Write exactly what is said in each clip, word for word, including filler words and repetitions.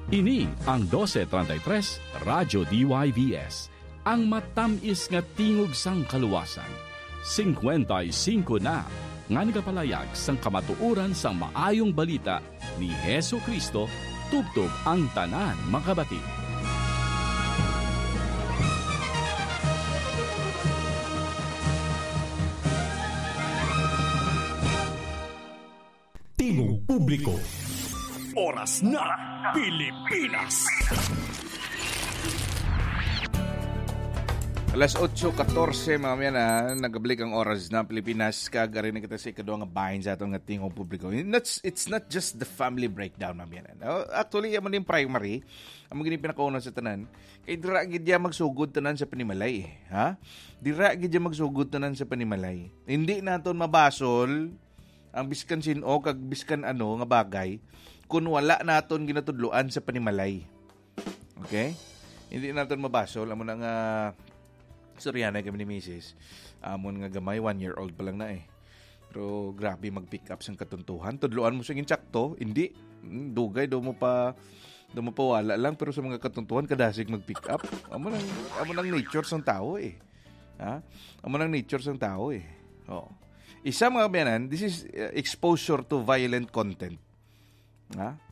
Ini ang twelve thirty-three Radyo D Y V S, ang matamis nga tingog sang kaluwasan. fifty-five na nga nagapalayag sang kamatuoran sang maayong balita ni Hesu Kristo tubtob ang tanan makabati. Tingog publiko. Oras na Pilipinas. Alas eight fourteen mga mga na nagabalik ang oras na Pilipinas. Kagarin na kita sa ikaduang nga bahin sa itong tingog publiko. It's, it's not just the family breakdown mga mga. Actually, yaman yung primary. Ang mga pinakauna sa tanan. Kaya dira gidya magsugod tanan sa panimalay. Ha? Dira gidya magsugod tanan sa panimalay. Hindi naton mabasol ang biskan sino kag biskan ano nga bagay kung wala naton ginatudloan sa panimalay. Okay? Hindi naton mabasol amo na nga Soriana kami ni Missus Amon nga gamay, one year old pa lang na eh. Pero grabe mag-pick up sang katuntuhan. Tudloan mo siyang insakto, hindi. Dugay, do mo pa do mo pa wala lang. Pero sa mga katuntuhan, kadasig mag-pick up. Amo nang, amo nang nature sang tao eh. Ha? Amo nang nature sang tao eh. Oo. Isa mga kabayanan, this is uh, exposure to violent content. Ha?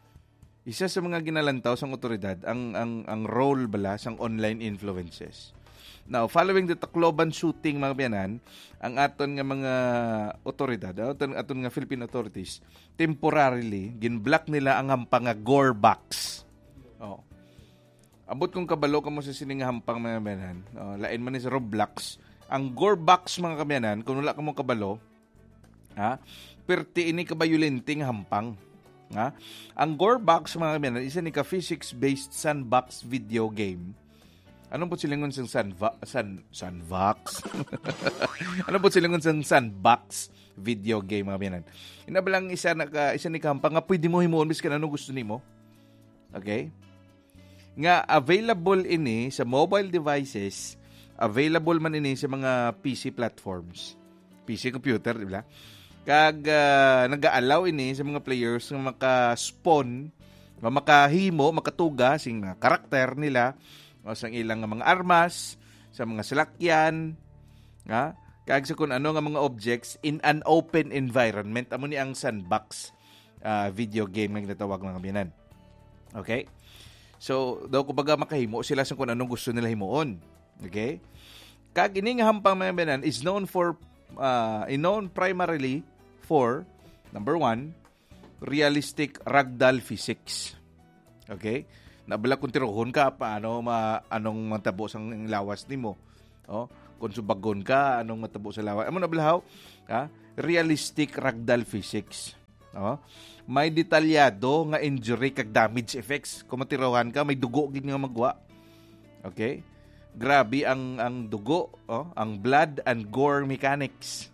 Isa sa mga ginalantaw sang otoridad, ang, ang, ang role bala sang online influences. Now, following the Tacloban shooting mga kabayanan, ang aton nga mga otoridad, aton, aton nga Philippine authorities, temporarily, ginblock nila ang hampang nga gore box. Oh. Abot kong kabalo ka mo sa sining hampang mga kabayanan, oh, lain man ni sa Roblox, ang gore box mga kabayanan, kung wala ka mong kabalo, ha, perti ini kabayulinting hampang. Ha? Ang gore box mga kabayanan, isa ni ka physics-based sandbox video game. Anong po silingon sang sandva- san, sandbox? Anong po silingon sang sandbox video game mga kabayanan? Inabalang isa, na ka, isa ni kampang nga pwede mo himuon miskan anong gusto nimo. Okay? Nga available ini sa mobile devices, available man ini sa mga P C platforms. P C computer, di ba? Kag uh, nag-allow ini sa mga players nga maka-spawn, makahimo, makatuga sing uh, karakter nila o sa ilang mga armas, sa mga salakyan, ha? Kag sa kung ano nga mga objects in an open environment. Amo ni ang sandbox uh, video game nga ginatawag mga kabayanan. Okay? So, daw kumbaga makahimo sila sa kung anong gusto nila himuon. Okay? Kag ini nga hampang mga kabayanan is known for uh, known primarily for number one, realistic ragdoll physics. Okay? Nabala kung tirohon ka, paano ma, anong matabo sa lawas nimo. Oh, kung subagon ka, anong matabo sa lawas. Amo nabalaw, ha? Realistic ragdoll physics. Oh, may detalyado nga injury kag damage effects. Kung matirohan ka, may dugo gid nga magwa. Okay? Grabe ang ang dugo, oh, ang blood and gore mechanics.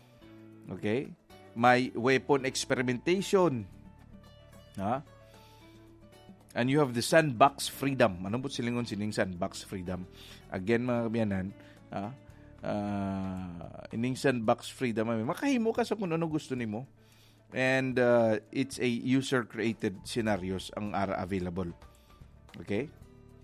Okay? May weapon experimentation. Ha? And you have the sandbox freedom. Ano po silingon sining sandbox freedom? Again, mga kabayanan, ah, uh, ining sandbox freedom, makahimo ka sa kung ano gusto nimo. And uh, it's a user-created scenarios ang ara available. Okay?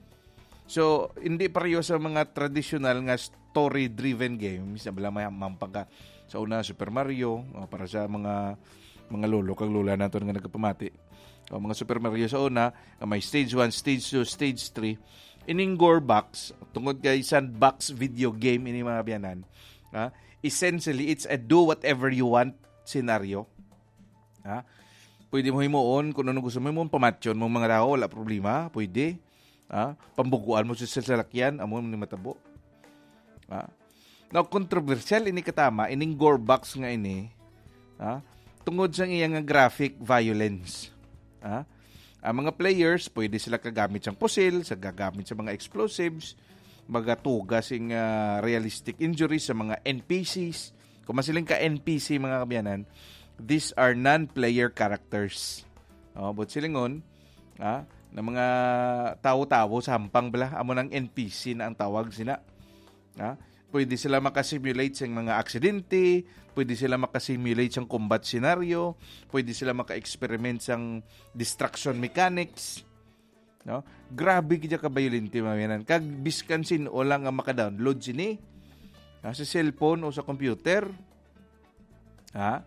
So, hindi pareho sa mga traditional nga story-driven games. Nabala may mampang ka sa una, Super Mario, uh, para sa mga mga lolo, kag lula natin nga nagkapamati. O, mga Super Mario sa una, may stage one, stage two, stage three. Ining gore box, tungod kay sandbox video game ini mga biyanan. Ha? Essentially, it's a do whatever you want scenario. Ha? Pwede mo himuon kung ano gusto mo himuon, pamatyon mo mga tao, wala problema, pwede. Ha? Pambuguan mo sa salakyan, amo ni matabo. Ha? Now, controversial ini katama, ining gore box nga ini, ha? Tungod sa iyang graphic violence. Ha? Ang mga players, pwede sila kagamit sa pusil, sa gagamit sa mga explosives, magatuga sing uh, realistic injuries sa mga N P Cs. Kung masiling ka N P C mga kabayanan, these are non-player characters. Oh, but silingon, ha? Na mga tao-tao sa hampang bala, amo ng N P C na ang tawag sina. Ha? Pwede sila makasimulate sa mga aksidente, pwede sila makasimulate sa combat scenario, pwede sila maka-experiment sa distraction mechanics. No? Grabe kaya ka violente mamianan. Kag biskan sin o lang nga maka-download sini. Ha? Sa cellphone o sa computer. Ha?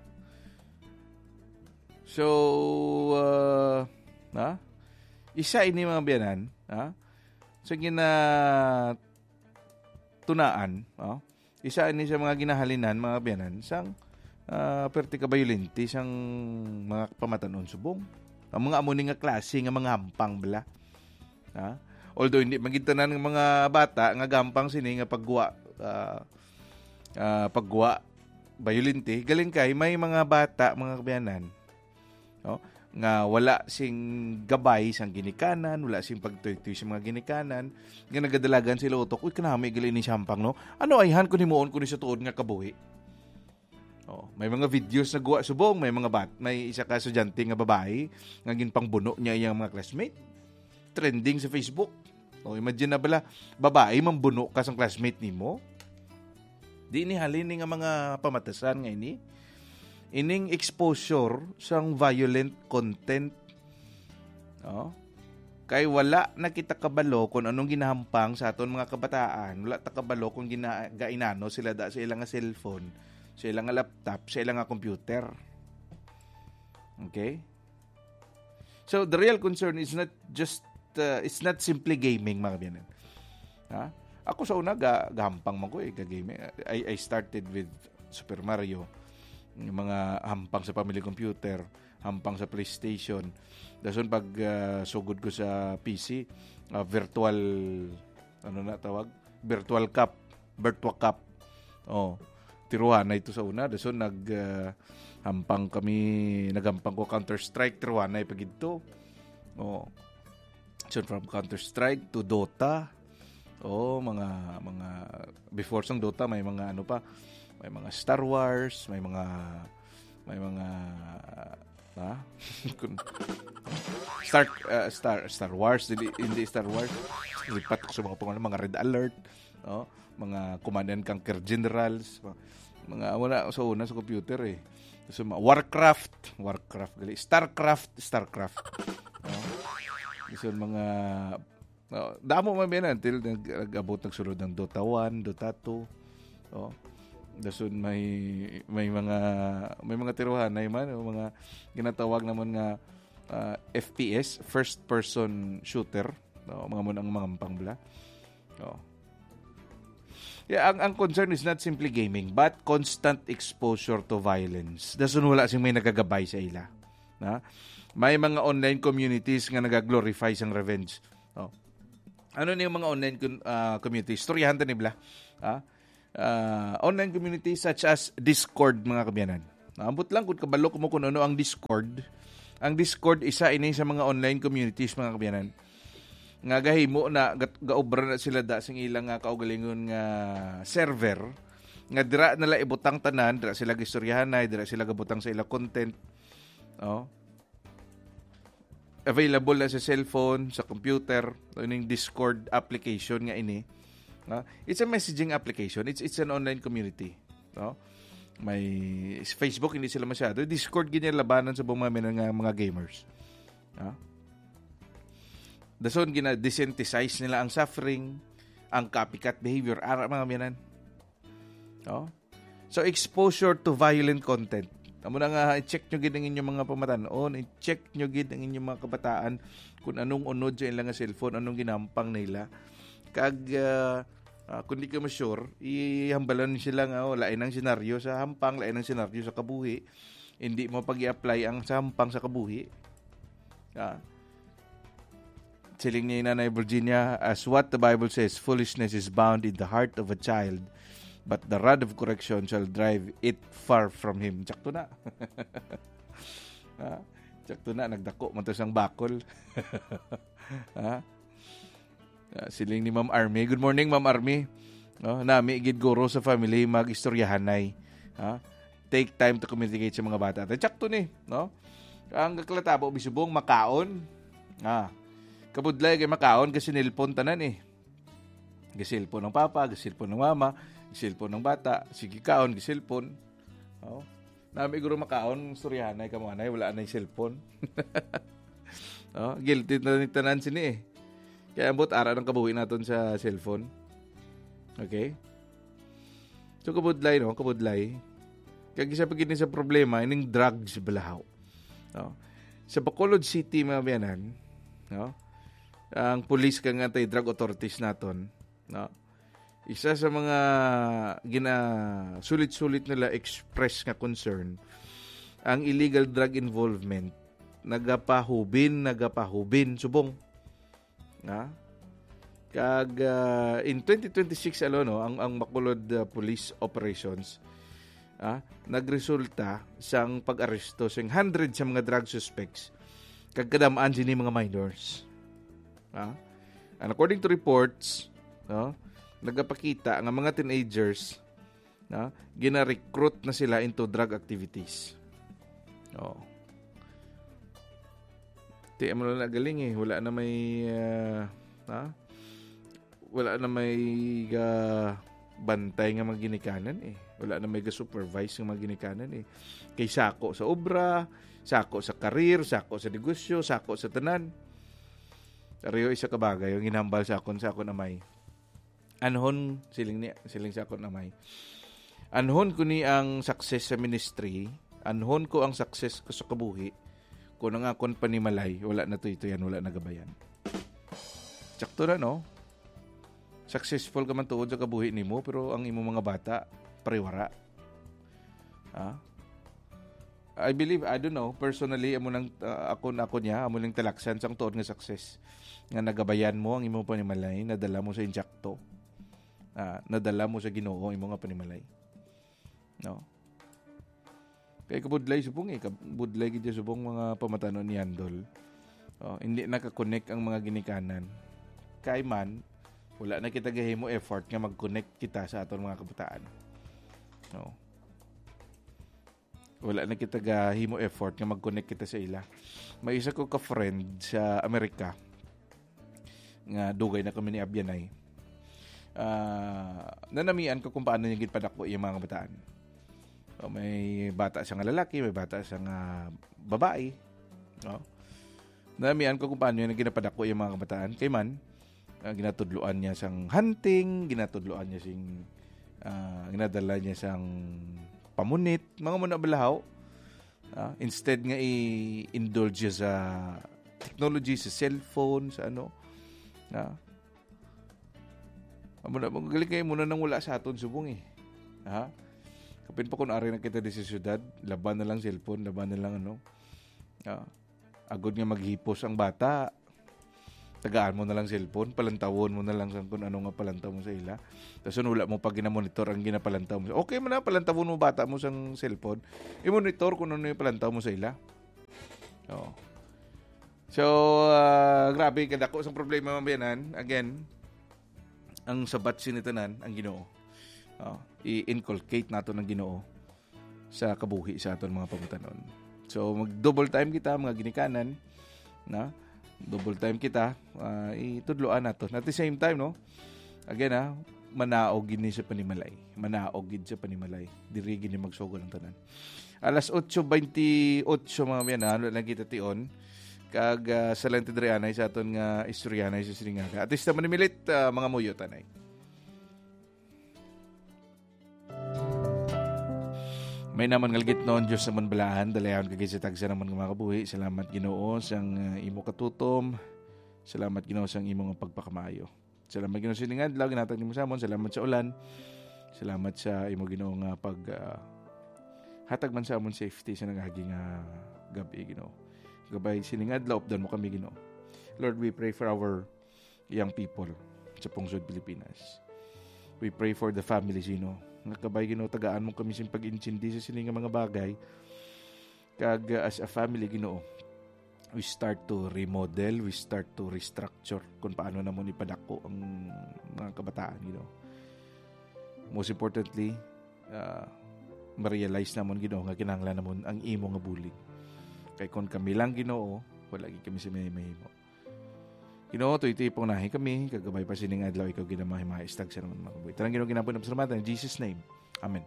So, uh, ha? Isa ini mga biyanan, ha? Sa gina tunaan, ha? Isa ini sa mga ginahalinan, mga biyanan, sang uh, perti ka violente, sang mga pamatanon subong. Ang mga amuning nga klase nga mga hampang bala. Ha? Although hindi magitanan ng mga bata nga gampang sini nga pagguwa uh, uh, pagguwa violente, galing kay may mga bata, mga kabayanan, no? Nga wala sing gabay sang ginikanan, wala sing pagtuytoy sa mga ginikanan, nga nagadalagan sila utok, uy kanami gali ni sampang, no? Ano ayhan ko ni muon ko ni sa tuod nga kabuhi. Oh, may mga videos na guwa subong, may mga bat, may isa ka estudyante nga babae nga ginpangbuno niya iyang mga classmate. Trending sa Facebook. Oh, imagine na bala, babae mambuno ka sang classmate nimo. Di ni halin nga mga pamatasan nga ini. Ining exposure sang violent content. Oh. Kay wala na kita kabalo kung anong ginahampang sa aton mga kabataan. Wala ta kabalo kung ginagainano sila da sa ilang nga cellphone, sa ilang nga laptop, sa ilang nga computer. Okay? So the real concern is not just uh, it's not simply gaming, mga biyanan. Ha? Ako sa una ga gahampang man ko eh ga-gaming. I I started with Super Mario. Yung mga hampang sa family computer, hampang sa PlayStation. Dason pag uh, sugod ko sa P C, uh, virtual ano na tawag? Virtual Cup, Virtua Cup. Oh, tiruhan na ito sa una. Dason nag uh, hampang kami, nagampang ko Counter-Strike, tiruhan na ipagito. Oh. So from Counter-Strike to Dota. Oh, mga mga before sang Dota may mga ano pa, may mga Star Wars, may mga may mga ha? Star uh, Star Star Wars, hindi, hindi Star Wars. Lipat ko sa mga pangalan, mga Red Alert, no? Mga Command and Conquer Generals, mga wala sa una sa computer eh. So, Warcraft, Warcraft gali, Starcraft, Starcraft. No? So, mga no, damo man yan until nag-abot nagsulod ng Dota one, Dota two. Oh. Dason may may mga may mga tiruhan na man mga ginatawag naman nga uh, F P S, first person shooter, no, mga mun ang mga pangbla. Oh. Yeah, ang ang concern is not simply gaming but constant exposure to violence. Dason wala sing may nagagabay sa ila. Na? May mga online communities nga nagaglorify sang revenge. Oh. Ano ni yung mga online uh, communities? Storyahan ta ni bla. Ha? Uh, online communities such as Discord, mga kabiyanan. Naambot lang kung kabalo mo kung ano ang Discord. Ang Discord isa ini sa mga online communities, mga kabiyanan. Nga gahimo na gaobra na sila da sing ilang nga kaugalingon nga server nga dira nala ibutang tanan, dira sila gistoryahanay, dira sila gabutang sa ilang content. Oh. Available na sa cellphone, sa computer, ining Discord application nga ini. Uh, it's a messaging application. It's it's an online community. No? May Facebook, hindi sila masyado. Discord, ganyan labanan sa bumamin ng mga gamers. No? Dason, gina-desensitize nila ang suffering, ang copycat behavior, ara mga minan. No? So, exposure to violent content. Amo na nga, i-check nyo gid ang inyong mga pamatanon, i-check nyo gid ang inyong mga kabataan kung anong unod sa ilang cellphone, anong ginampang nila. Kag uh, uh, kung di ka ma-sure, ihambalan sila nga oh, lain ang senaryo sa hampang, lain ang senaryo sa kabuhi. Hindi mo pag-i-apply ang sa hampang sa kabuhi. Uh, siling ni Nanay Virginia, as what the Bible says, foolishness is bound in the heart of a child, but the rod of correction shall drive it far from him. Tsakto na. uh, tsakto na, nagdako man to sang bakol. Ha? Uh, siling ni Ma'am Army. Good morning, Ma'am Army. No, nami gid guro sa family mag-istoryahanay. Ha? Take time to communicate sa mga bata. Tsakto ni, no? Ang kaklatabo bisubong makaon. Ah. Kabudlay kay makaon kasi nilpon tanan eh. Gisilpon ng papa, gisilpon ng mama, gisilpon ng bata, sige kaon gisilpon. Oh. Nami guro makaon istoryahanay ka manay, wala na 'yung cellphone. Oh, guilty na ni tanan sini eh. Kaya ambot ara ng kabuhi naton sa cellphone. Okay? So kabudlay no, kabudlay. Kaya isa pa gini sa problema ining drugs balahaw. No? Sa Bacolod City mga biyanan, no? Ang police kang anti-drug authorities naton, no? Isa sa mga gina sulit-sulit nila express nga concern ang illegal drug involvement nagapahubin nagapahubin subong na kag uh, in twenty twenty-six alo no ang ang Bacolod uh, police operations ah, nagresulta sang pag-aresto sang one hundred sa mga drug suspects kag kadamaan sini mga minors. Ah? And according to reports, no, nagapakita nga mga teenagers na gina-recruit na sila into drug activities. Oh. Di mo na galing eh, wala na may uh, ha? Wala na may uh, bantay nga mga ginikanan eh. Wala na may ga-supervise nga mga ginikanan eh. Kay sako sa obra, sako sa karir, sako sa negosyo, sako sa tanan. Ariyo isa ka bagay, yung ginambal sa akon sa akon amay. Anhon siling ni siling sa akon amay. Anhon ko ni ang success sa ministry, anhon ko ang success ko sa kabuhi. Kung ang akon panimalay, wala na to ito yan, wala na gabayan. Sakto na no? Successful ka man tuod sa kabuhi nimo, pero ang imo mga bata pariwara. Ha? I believe, I don't know, personally, amo nang uh, ako na ako niya, amo nang talaksan sang tuod nga success. Nga nagabayan mo ang imo panimalay, nadala mo sa injakto. Uh, nadala mo sa Ginoo ang imo nga panimalay. No. Kaya kabudlay subong eh, kabudlay gid subong mga pamatanon ni Andol. Oh, hindi naka-connect ang mga ginikanan. Kay man wala na kita gahimo effort nga mag-connect kita sa aton mga kabataan. No. Wala na kita gahimo effort nga mag-connect kita sa ila. May isa ko ka-friend sa Amerika nga dugay na kami ni Abyanay. Uh, nanamian ko kung paano niya ginpadako yung mga kabataan. So, may bata siyang lalaki, may bata siyang uh, babae. No? Nanamian ko kung paano niya ginapadako yung mga kabataan. Kay man, uh, ginatudluan niya sang hunting, ginatudluan niya sing uh, ginadala niya sang pamunit, mga muna balahaw. Uh, instead nga i-indulge sa technology, sa cellphone, sa ano. Uh, muna, magaling kayo muna nang wala sa aton subong eh. Ha? Kapin pa kung ari na kita di sa syudad, laban na lang cellphone, laban na lang ano. Uh, agod nga maghipos ang bata. Tagaan mo na lang cellphone, palantawon mo na lang sa kung ano nga palantaw mo sa ila. Tapos wala mo pag ginamonitor ang ginapalantaw mo. Okay mo na, palantawon mo bata mo sa cellphone. I-monitor kung ano yung palantaw mo sa ila. Oh. So, uh, grabe, kadako sa problema mambayanan. Again, ang sabat sinitanan, ang Ginoo. Oh, i-inculcate nato ng Ginoo sa kabuhi sa aton mga pamutanon. So, mag-double time kita, mga ginikanan, na double time kita, uh, itudloan nato. At the same time, no, again, ha, manaog gini sa panimalay. Manaog gid sa panimalay. Diri gini magsugol ang tanan. Alas eight twenty-eight mga miyan, ano lang kita tion. Kag uh, sa lang tidrianay sa aton nga istoryanay sa Silingaga. At least naman nimilit uh, mga muyo tanay. May naman ngalgit noon Diyos sa manbalahan, dalayan kagay sa tagsa naman ng mga kabuhi. Salamat Ginoo sang uh, imo katutom. Salamat Ginoo sang imo nga pagpakamayo. Salamat Ginoo sa lingad, lagi natag nimo sa amon. Salamat sa ulan. Salamat sa imo Ginoo nga pag uh, hatag man sa amon safety sa nagahagi nga gabi Ginoo. Gabay siningad laop dan mo kami Ginoo. Lord, we pray for our young people sa Pungsod Pilipinas. We pray for the families Ginoo. Nakabay Ginoo, tagaan mo kami sin pag-intindi sa sining mga bagay. Kag uh, as a family Ginoo, we start to remodel, we start to restructure kung paano na mo ipadako ang mga kabataan Ginoo. Most importantly, uh, ma-realize namon Ginoo nga kinahanglan namon ang imo nga bulig. Kay kung kami lang Ginoo, wala gi kami sa mahimo. Ginoo, tuy-tipong nahi kami, kagabay pa sining adlaw ikaw ginamahi maistag sa naman mga kabuhi. Tarang Ginoo ginapon na pasalamatan in Jesus' name. Amen.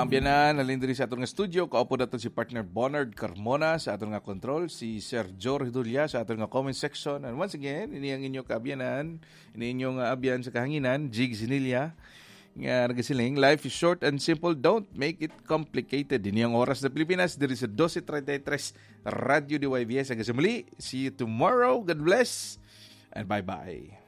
Mga biyanan, nalin diri sa atong nga studio. Kaupo nato si partner Bonard Carmona sa atong nga control. Si Sir Joe Redulia sa atong nga comment section. And once again, ini ang inyong kaabyanan. Ini inyong uh, abyan sa kahanginan. Jig Zinilia. Nga nagasiling, life is short and simple. Don't make it complicated. Ini ang oras na Pilipinas. Diri sa twelve thirty-three Radio D Y V S. Hanggang sa muli. See you tomorrow. God bless. And bye-bye.